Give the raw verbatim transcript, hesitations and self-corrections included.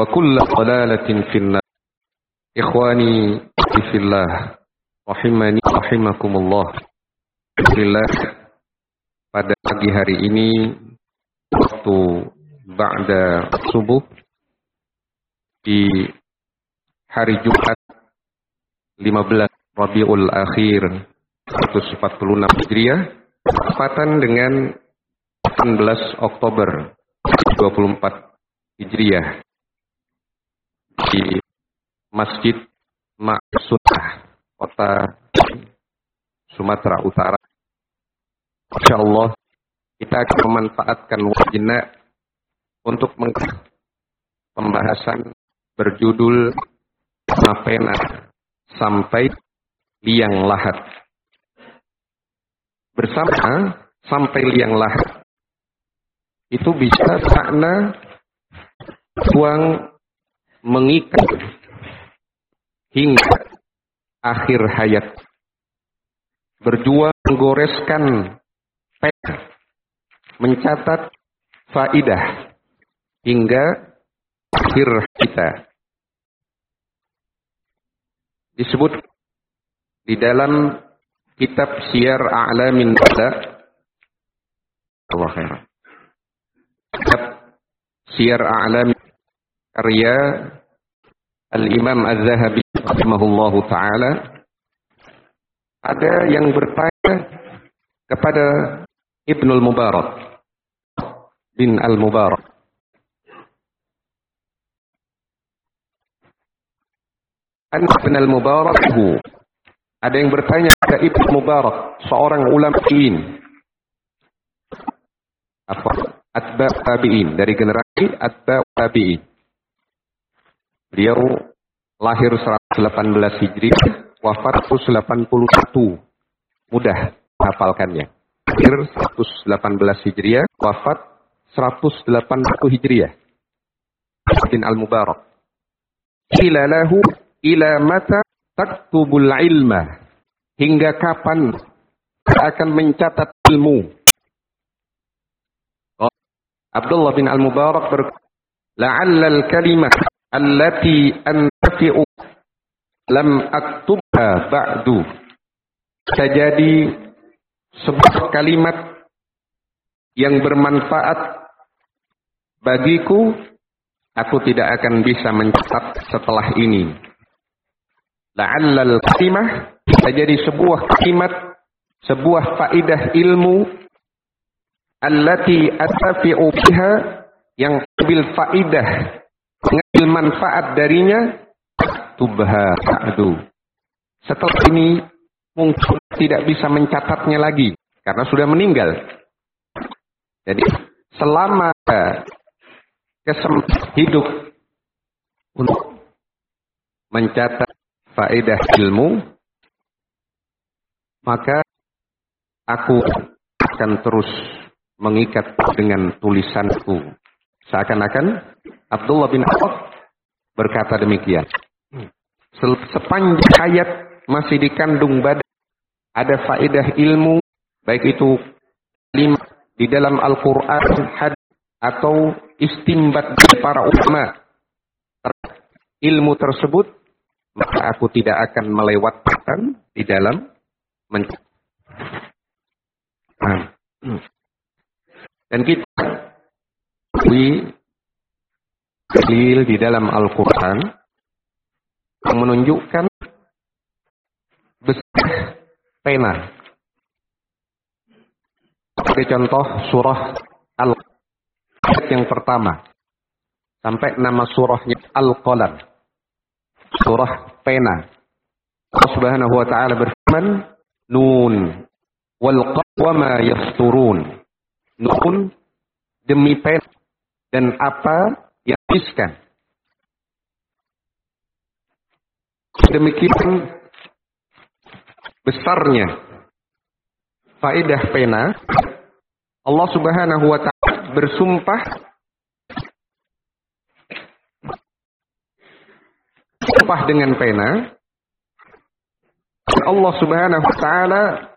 وكل ضلالة في النار. إخواني في الله rahimani rahimakumullah. Alhamdulillah, pada pagi hari ini waktu ba'da subuh di hari Jumat lima belas Rabiul Akhir seratus empat puluh enam Hijriah, tepatan dengan delapan belas Oktober dua puluh empat Hijriah, di Masjid Ma'sunah, Kota Sumatera Utara. Insyaallah kita akan memanfaatkan wajibnya untuk mengkaji pembahasan berjudul Pena sampai liang lahat. Bersama sampai liang lahat itu bisa makna tuang mengikat hingga akhir hayat, berjuang menggoreskan pena, mencatat faidah hingga akhir kita. Disebut di dalam kitab Syiar A'lamin Nubala, Allah khairan, kitab Syiar A'lamin karya Al-Imam Az-Zahabi rahimahullahu ta'ala, ada yang bertanya kepada Ibnul Mubarak bin Al-Mubarak, An bin Al-Mubarak, ada yang bertanya kepada Ibnu Mubarak, seorang ulama tabi'in, apa atba tabi'in, dari generasi atba tabi'in. Beliau lahir seratus delapan belas Hijriah, wafat seratus delapan puluh satu. Mudah hafalkannya. Lahir seratus delapan belas Hijriah, wafat seratus delapan puluh satu Hijriah. Bin Al-Mubarak. Qila lahu ila mata taktubul ilma? Hingga kapan akan mencatat ilmu? Oh, Abdullah bin Al-Mubarak berkata, la'alla al-kalimah allati antafi'u lam aktubha ba'du. Terjadi sebuah kalimat yang bermanfaat bagiku, aku tidak akan bisa mencatat setelah ini. La'allal kalimah, terjadi sebuah kalimat, sebuah faidah ilmu, allati antafi'u biha, yang ambil faidah, mengambil manfaat darinya, tubha ba'du. Setelah ini mungkin tidak bisa mencatatnya lagi karena sudah meninggal. Jadi selama kesempatan hidup untuk mencatat faedah ilmu, maka aku akan terus mengikat dengan tulisanku. Seakan-akan Abdullah bin Affan berkata demikian. Sepanjang hayat masih dikandung badan ada faedah ilmu, baik itu kalimat di dalam Al-Quran, hadis, atau istimbat dari para ulama ilmu tersebut, maka aku tidak akan melewatkan di dalam mencatat. Dan kita dalil di dalam Al-Quran yang menunjukkan besar pena. Sebagai contoh surah Al-Qalam yang pertama sampai nama surahnya Al-Qalam, surah pena. Allah Subhanahu wa taala berfirman, Nun wal qalam wa ma yasturun. Nun demi pena dan apa yang tuliskan. Demikian besarnya faedah pena, Allah Subhanahu wa taala bersumpah sumpah dengan pena. Allah Subhanahu wa taala